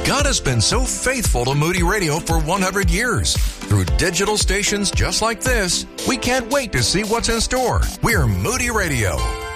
God has been so faithful to Moody Radio for 100 years. Through digital stations just like this, we can't wait to see what's in store. We're Moody Radio.